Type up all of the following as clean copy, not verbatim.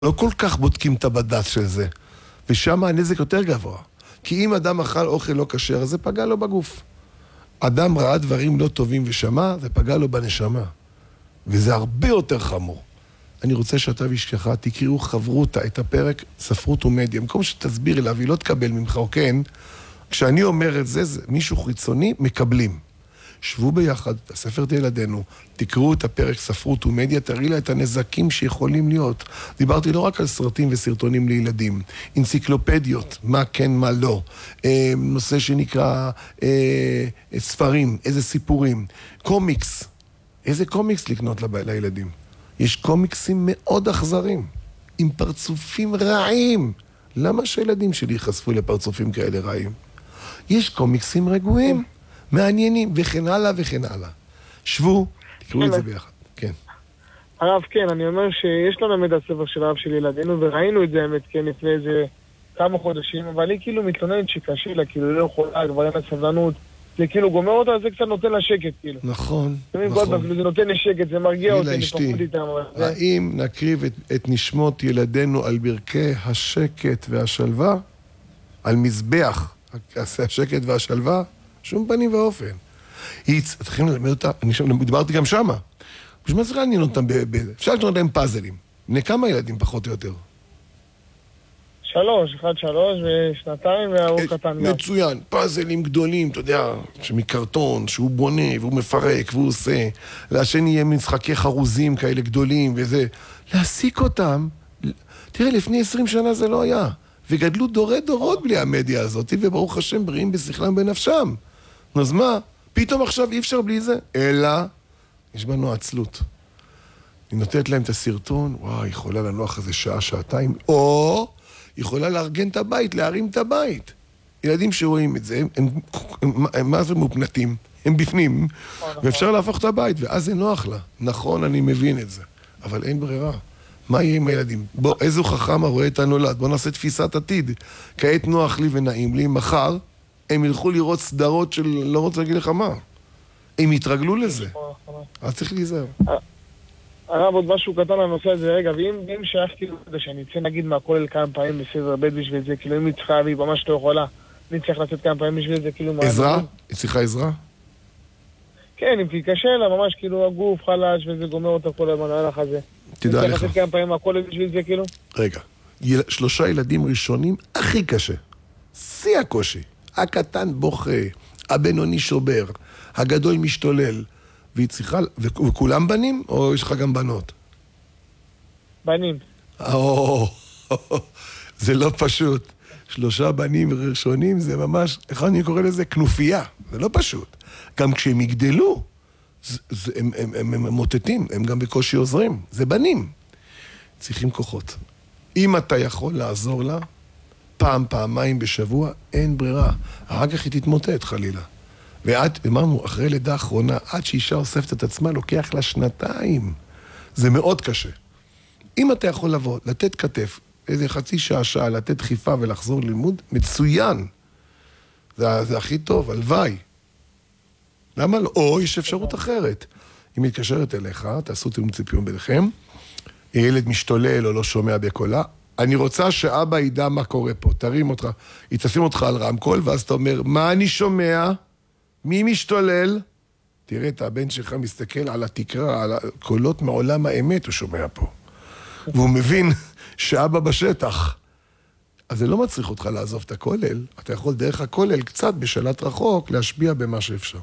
לא כל כך בודקים את הבד"ץ של זה, ושם הנזק יותר גבוה. כי אם אדם אכל אוכל לא כשר, אז זה פגע לו בגוף. אדם ראה דברים לא טובים ושמע, זה פגע לו בנשמה. וזה הרבה יותר חמור. אני רוצה שאתה ואשתך תקראו חברותה את הפרק ספרות ומדיה. במקום שתסביר לה, והיא לא תקבל ממך, או כן, כשאני אומר את זה, מישהו חיצוני, מקבלים. שבו ביחד, הספר תלדנו, תקראו את הפרק ספרות ומדיה, תראי לה את הנזקים שיכולים להיות. דיברתי לא רק על סרטים וסרטונים לילדים, אנציקלופדיות, מה כן, מה לא, נושא שנקרא ספרים, איזה סיפורים, קומיקס, איזה קומיקס לקנות לילדים? יש קומיקסים מאוד אכזרים, עם פרצופים רעים. למה שהילדים שלי יחשפו לפרצופים כאלה רעים? יש קומיקסים רגועים, מעניינים, וכן הלאה וכן הלאה. שבו, תקראו את זה ביחד. כן. הרב, כן, אני אומר שיש לנו מידע ספר של הרב של ילדינו, וראינו את זה, האמת, כן, לפני איזה כמה חודשים, אבל היא כאילו מתלוננת שקשה לה, כאילו לא יכולה, כבר אין לה סבלנות, זה כאילו גומר אותה, זה קצת נותן לה שקט, כאילו. נכון, נכון. זה נותן לי שקט, זה מרגיע אותי, אני פחות איתם. האם נקריב את נשמות ילדינו על ברכי השקט והשלווה? על מזבח השקט והשלווה? שום פנים ואופן. צריכים ללמד אותה, אני דיברתי גם שמה. בשביל מה צריך לעניין אותם אפשר לקנות להם פאזלים. בני כמה ילדים פחות או יותר? 3, 1-3 ושנתיים והוא קטן גם. מצוין, פאזלים גדולים, אתה יודע, שמקרטון, שהוא בונה והוא מפרק והוא עושה. לשני יהיה משחקי חרוזים כאלה גדולים וזה. להסיק אותם, תראה, לפני 20 שנה זה לא היה. וגדלו דורי דורות בלי המדיה הזאת, וברוך השם בריאים בשכלם בנפשם. אז מה? פתאום עכשיו אי אפשר בלי זה? אלא, יש בנו עצלות. היא נותנת להם את הסרטון, וואי, יכולה לנוח איזה שעה, שעתיים, או יכולה לארגן את הבית, להרים את הבית. ילדים שרואים את זה, הם מה זה מופנתים? הם בפנים, ואפשר להפוך את הבית, ואז זה נוח לה. נכון, אני מבין את זה, אבל אין ברירה. מה יהיה עם הילדים? בוא, איזו חכם הרואה את הנולד? בוא נעשה תפיסת עתיד. כעת נוח לי ונעים לי, מחר הם ילכו לראות סדרות של לא רוצה להגיד לך מה. הם יתרגלו לזה. אז צריך להיזהר. הרב, עוד משהו קטן לנושא הזה, רגע, ואם שייכתי לזה שאני אצא נגיד מהכולל כמה פעמים בסדר בית בשביל זה, כאילו אם היא צריכה והיא ממש לא יכולה, אני צריך לצאת כמה פעמים בשביל זה, כאילו... עזרה? היא צריכה עזרה? כן, אם כי קשה לה, ממש כאילו הגוף חלש וזה גומר אותה כל המהלך הזה. תדע לך. צריך לצאת כמה פעמים מהכולל בשביל זה, כאילו? רגע, 3 ילדים ראשונים הכי קשה. שיא הקושי. הקטן בוכה, הבינוני שובר, הגדול משתולל, והיא צריכה... וכולם בנים, או יש לך גם בנות? בנים. זה לא פשוט. 3 בנים ראשונים זה ממש, איך אני קורא לזה? כנופיה. זה לא פשוט. גם כשהם יגדלו, הם מוטטים, הם גם בקושי עוזרים. זה בנים. צריכים כוחות. אם אתה יכול לעזור לה, פעמיים בשבוע, אין ברירה. אחר כך היא תתמוטט חלילה. ועד, אמרנו, אחרי לידה האחרונה, עד שאישה אוספת את עצמה, לוקח לה 2. זה מאוד קשה. אם אתה יכול לבוא, לתת כתף, איזה חצי שעה, לתת דחיפה ולחזור ללימוד, מצוין. זה הכי טוב, הלוואי. למה לא? או יש אפשרות אחרת. היא מתקשרת אליך, תעשו תיאום ציפיות ביניכם, ילד משתולל או לא שומע בקולה, אני רוצה שאבא ידע מה קורה פה, תרים אותך, היא תשים אותך על רמקול, ואז אתה אומר, מה אני שומע? מי משתולל? תראה, את הבן שלך מסתכל על התקרה, על הקולות מעולם האמת, הוא שומע פה. והוא מבין שאבא בשטח. אז זה לא מצריך אותך לעזוב את הכולל, אתה יכול דרך הכולל קצת בשלט רחוק להשפיע במה שאפשר.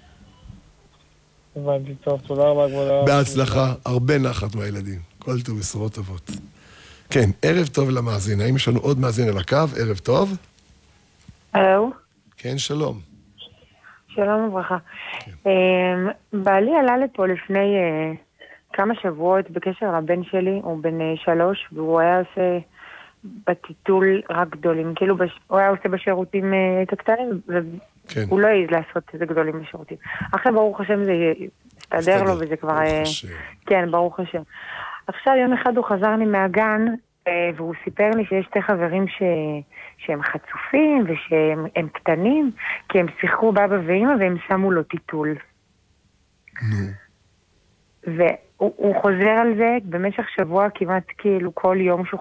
הבנתי, טוב, תודה רבה, כבוד הרב. בהצלחה, הרבה נחת מהילדים. כל טוב, בשורות טובות. כן, ערב טוב למאזין. האם יש לנו עוד מאזין על הקו? ערב טוב. הלו. כן, שלום. שלום וברכה. בעלי עלה לפה לפני כמה שבועות בקשר לבן שלי, הוא בן 3, והוא היה עושה בטיטול רק גדולים. כאילו הוא היה עושה בשירותים את הקטנים, והוא לא העז לעשות את זה גדולים בשירותים. אחרי ברוך השם זה הסתדר לו, וזה כבר... כן, ברוך השם. עכשיו יום אחד הוא חזר לי מהגן, והוא סיפר לי שיש 2 חברים שהם חצופים ושהם קטנים, כי הם שיחקו באבא ואמא והם שמו לו טיטול. והוא הוא חוזר על זה במשך שבוע כמעט כאילו כל יום שהוא